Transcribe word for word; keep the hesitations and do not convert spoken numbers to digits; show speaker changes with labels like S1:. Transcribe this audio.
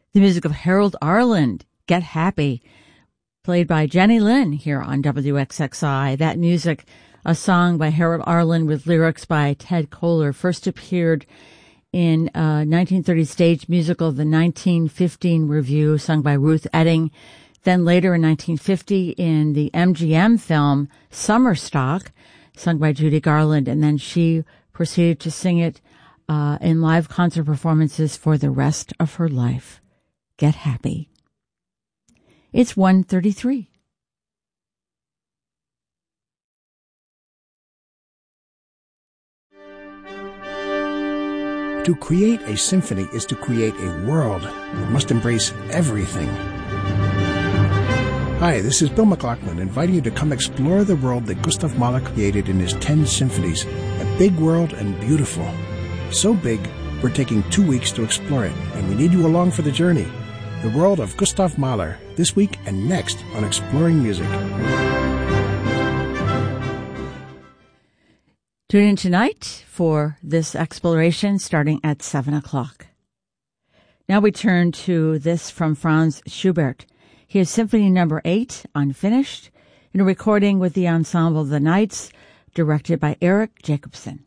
S1: The music of Harold Arlen, Get Happy, played by Jenny Lynn here on W X X I. That music, a song by Harold Arlen with lyrics by Ted Koehler, first appeared in a nineteen thirty stage musical, The nineteen fifteen Review, sung by Ruth Etting. Then later in nineteen fifty in the M G M film Summer Stock, sung by Judy Garland, and then she proceeded to sing it uh, in live concert performances for the rest of her life. Get Happy. It's one thirty-three.
S2: To create a symphony is to create a world that must embrace everything. Hi, this is Bill McLaughlin, inviting you to come explore the world that Gustav Mahler created in his ten symphonies. A big world and beautiful. So big, we're taking two weeks to explore it, and we need you along for the journey. The world of Gustav Mahler, this week and next on Exploring Music.
S1: Tune in tonight for this exploration starting at seven o'clock. Now we turn to this from Franz Schubert. Here's Symphony Number eight, Unfinished, in a recording with the Ensemble The Knights, directed by Eric Jacobson.